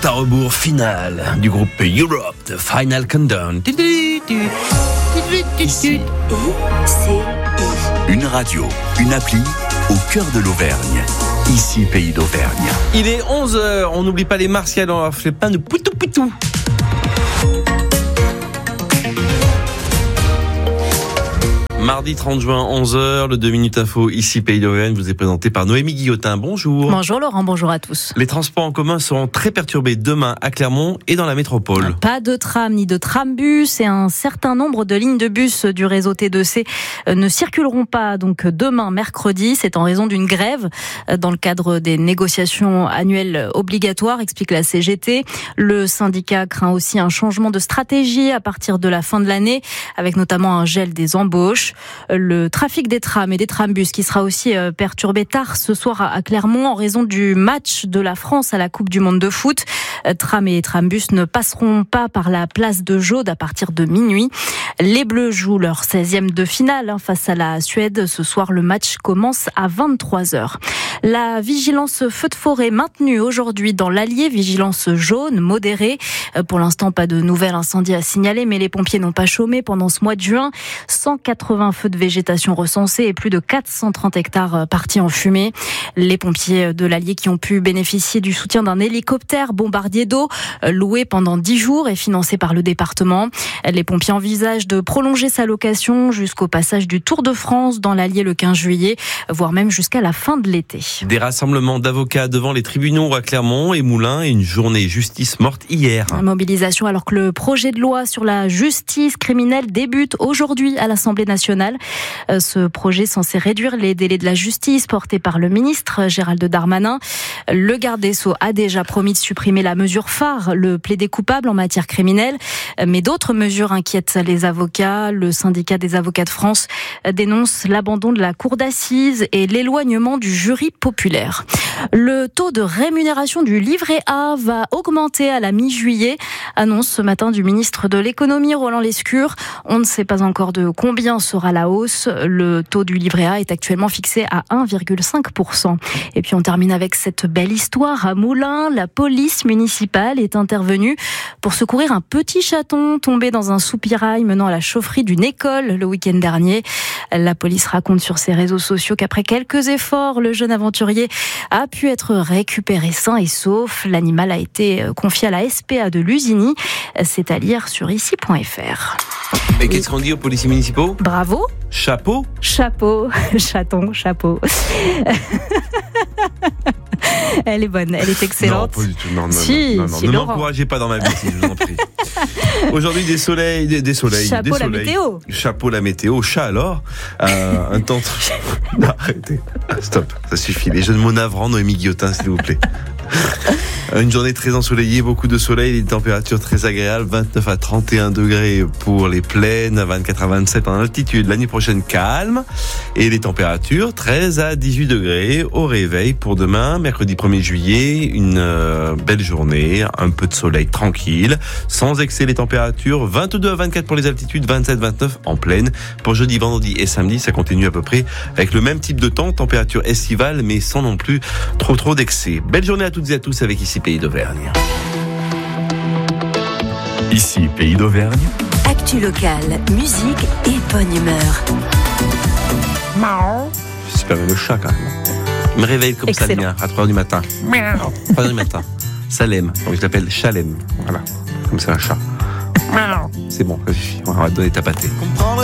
à rebours final du groupe Europe, The Final Countdown. Ici, une radio, une appli au cœur de l'Auvergne. Ici, Pays d'Auvergne. Il est 11h, on n'oublie pas les martials, on leur fait plein de poutou-poutou. Mardi 30 juin, 11h, le 2 minutes info, ici Pays d'Auvergne, vous est présenté par Noémie Guillotin. Bonjour. Bonjour Laurent, bonjour à tous. Les transports en commun seront très perturbés demain à Clermont et dans la métropole. Pas de tram ni de trambus et un certain nombre de lignes de bus du réseau T2C ne circuleront pas donc demain mercredi. C'est en raison d'une grève dans le cadre des négociations annuelles obligatoires, explique la CGT. Le syndicat craint aussi un changement de stratégie à partir de la fin de l'année, avec notamment un gel des embauches. Le trafic des trams et des trambus qui sera aussi perturbé tard ce soir à Clermont en raison du match de la France à la Coupe du Monde de foot. Trams et trambus ne passeront pas par la place de Jaude à partir de minuit. Les Bleus jouent leur 16e de finale face à la Suède. Ce soir, le match commence à 23h. La vigilance feu de forêt maintenue aujourd'hui dans l'Allier, vigilance jaune, modérée. Pour l'instant, pas de nouvel incendie à signaler, mais les pompiers n'ont pas chômé pendant ce mois de juin. 180 feux de végétation recensés et plus de 430 hectares partis en fumée. Les pompiers de l'Allier qui ont pu bénéficier du soutien d'un hélicoptère bombardier d'eau loué pendant 10 jours et financé par le département. Les pompiers envisagent de prolonger sa location jusqu'au passage du Tour de France dans l'Allier le 15 juillet, voire même jusqu'à la fin de l'été. Des rassemblements d'avocats devant les tribunaux à Clermont et Moulins et une journée justice morte hier. Mobilisation alors que le projet de loi sur la justice criminelle débute aujourd'hui à l'Assemblée nationale. Ce projet censé réduire les délais de la justice porté par le ministre Gérald Darmanin. Le garde des Sceaux a déjà promis de supprimer la mesure phare, le plaider coupable en matière criminelle. Mais d'autres mesures inquiètent les avocats. Le syndicat des avocats de France dénonce l'abandon de la cour d'assises et l'éloignement du jury populaire. Le taux de rémunération du livret A va augmenter à la mi-juillet, annonce ce matin du ministre de l'économie Roland Lescure. On ne sait pas encore de combien sera la hausse. Le taux du livret A est actuellement fixé à 1,5%. Et puis on termine avec cette belle histoire. À Moulins, la police municipale est intervenue pour secourir un petit chaton tombé dans un soupirail menant à la chaufferie d'une école le week-end dernier. La police raconte sur ses réseaux sociaux qu'après quelques efforts, le jeune aventurier a pu être récupéré sain et sauf. L'animal a été confié à la SPA de Lusigny. C'est à lire sur ici.fr. Et qu'est-ce qu'on dit aux policiers municipaux ? Bravo. Chapeau ? Chapeau. Chaton, chapeau. Elle est bonne, elle est excellente. Non, pas du tout. Non, si, ne m'encouragez pas dans ma vie, si je vous en prie. Aujourd'hui, des soleils. Chapeau la météo. Chapeau la météo. Chat alors. Un temps. Non, arrêtez. Stop, ça suffit. Les jeux de mots navrants, Noémie Guillotin, s'il vous plaît. Une journée très ensoleillée, beaucoup de soleil, des températures très agréables, 29 à 31 degrés pour les plaines, 24 à 27 en altitude. L'année prochaine, calme. Et les températures, 13 à 18 degrés au réveil pour demain, mercredi 1er juillet. Une belle journée, un peu de soleil tranquille, sans excès les températures, 22 à 24 pour les altitudes, 27, 29 en plaine. Pour jeudi, vendredi et samedi, ça continue à peu près avec le même type de temps, température estivale, mais sans non plus trop d'excès. Belle journée à toutes et à tous avec ici Pays d'Auvergne. Ici, Pays d'Auvergne. Actu locale, musique et bonne humeur. J'espère le chat quand même. Il me réveille comme ça bien à 3h du matin. 3h du matin. Salem, donc je l'appelle Chalem. Voilà, comme c'est un chat. C'est bon, ça suffit. On va te donner ta pâtée.